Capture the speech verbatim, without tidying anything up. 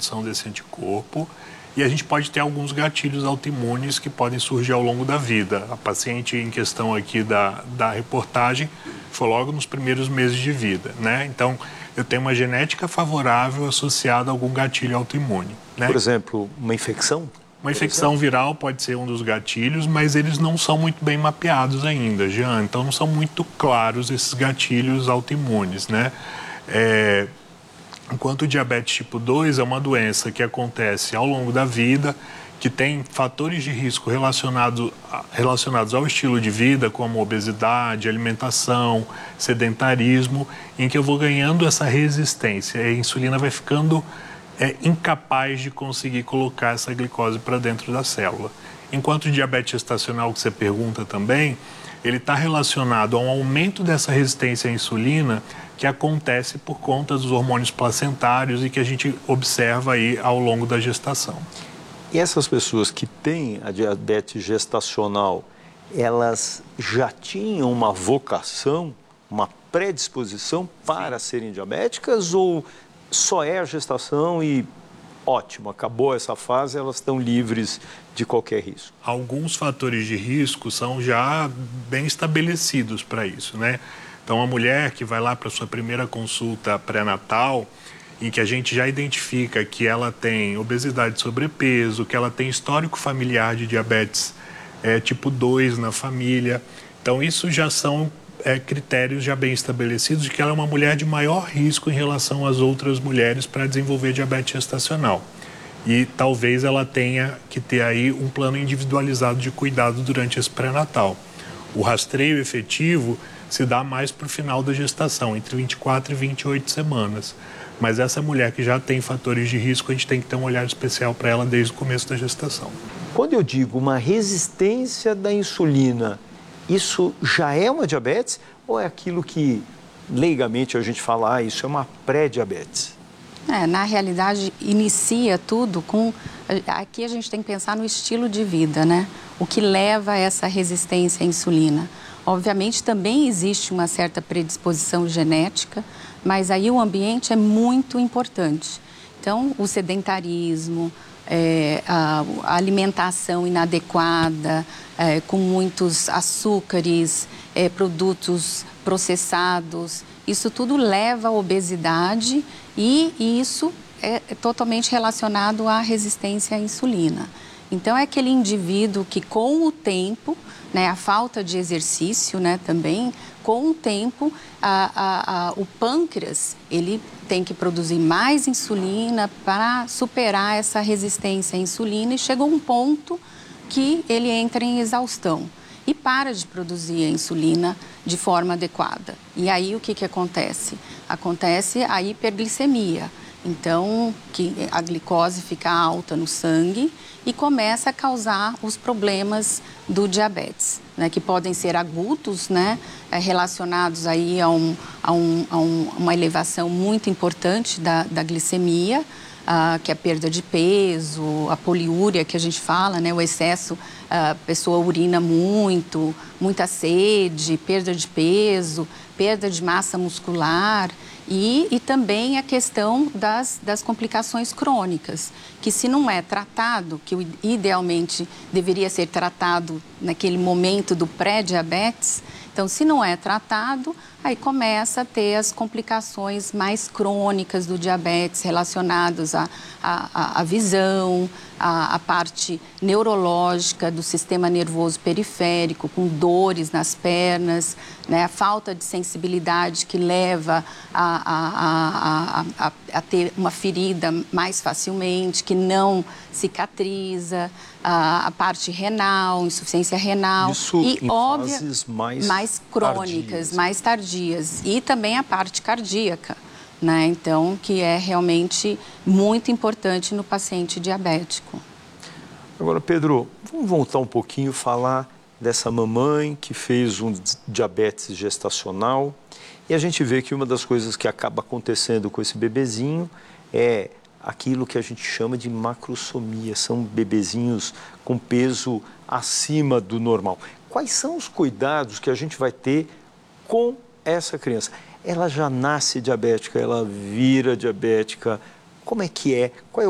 produção desse anticorpo. E a gente pode ter alguns gatilhos autoimunes que podem surgir ao longo da vida. A paciente em questão aqui da, da reportagem foi logo nos primeiros meses de vida, né? Então, eu tenho uma genética favorável associada a algum gatilho autoimune, né? Por exemplo, uma infecção? Uma infecção viral pode ser um dos gatilhos, mas eles não são muito bem mapeados ainda, Jean. Então, não são muito claros esses gatilhos autoimunes, né? É... Enquanto o diabetes tipo dois é uma doença que acontece ao longo da vida, que tem fatores de risco relacionado, relacionados ao estilo de vida, como obesidade, alimentação, sedentarismo, em que eu vou ganhando essa resistência. E a insulina vai ficando é, incapaz de conseguir colocar essa glicose para dentro da célula. Enquanto o diabetes gestacional, que você pergunta também, ele está relacionado a um aumento dessa resistência à insulina que acontece por conta dos hormônios placentários e que a gente observa aí ao longo da gestação. E essas pessoas que têm a diabetes gestacional, elas já tinham uma vocação, uma predisposição para Sim. serem diabéticas ou só é a gestação e ótimo, acabou essa fase, elas estão livres de qualquer risco? Alguns fatores de risco são já bem estabelecidos para isso, né? Então, a mulher que vai lá para a sua primeira consulta pré-natal, em que a gente já identifica que ela tem obesidade e sobrepeso, que ela tem histórico familiar de diabetes é, tipo dois na família. Então, isso já são é, critérios já bem estabelecidos de que ela é uma mulher de maior risco em relação às outras mulheres para desenvolver diabetes gestacional. E talvez ela tenha que ter aí um plano individualizado de cuidado durante esse pré-natal. O rastreio efetivo se dá mais para o final da gestação, entre vinte e quatro e vinte e oito semanas. Mas essa mulher que já tem fatores de risco, a gente tem que ter um olhar especial para ela desde o começo da gestação. Quando eu digo uma resistência da insulina, isso já é uma diabetes ou é aquilo que leigamente a gente fala, ah, isso é uma pré-diabetes? É, na realidade, inicia tudo com... Aqui a gente tem que pensar no estilo de vida, né? O que leva a essa resistência à insulina. Obviamente, também existe uma certa predisposição genética, mas aí o ambiente é muito importante. Então, o sedentarismo, é, a, a alimentação inadequada, é, com muitos açúcares, é, produtos processados, isso tudo leva à obesidade e, e isso é totalmente relacionado à resistência à insulina. Então, é aquele indivíduo que, com o tempo, né, a falta de exercício, né, também, com o tempo, a, a, a, o pâncreas, ele tem que produzir mais insulina para superar essa resistência à insulina e chega um ponto que ele entra em exaustão e para de produzir a insulina de forma adequada. E aí, o que que acontece? Acontece a hiperglicemia. Então, que a glicose fica alta no sangue e começa a causar os problemas do diabetes, né, que podem ser agudos, né, relacionados aí a, um, a, um, a um, uma elevação muito importante da, da glicemia, uh, que é a perda de peso, a poliúria que a gente fala, né, o excesso, a pessoa urina muito, muita sede, perda de peso, perda de massa muscular. E, e também a questão das, das complicações crônicas, que se não é tratado, que idealmente deveria ser tratado naquele momento do pré-diabetes, então se não é tratado, aí começa a ter as complicações mais crônicas do diabetes relacionadas à, à, à visão, à, à parte neurológica do sistema nervoso periférico, com dores nas pernas, né, a falta de sensibilidade que leva a, a, a, a, a ter uma ferida mais facilmente, que não cicatriza, a, a parte renal, insuficiência renal. Isso e em óbvia, fases mais, mais crônicas, tardias. mais tardias. E também a parte cardíaca, né? Então, que é realmente muito importante no paciente diabético. Agora, Pedro, vamos voltar um pouquinho e falar dessa mamãe que fez um diabetes gestacional. E a gente vê que uma das coisas que acaba acontecendo com esse bebezinho é aquilo que a gente chama de macrosomia. São bebezinhos com peso acima do normal. Quais são os cuidados que a gente vai ter com essa criança? Ela já nasce diabética, ela vira diabética, como é que é? Qual é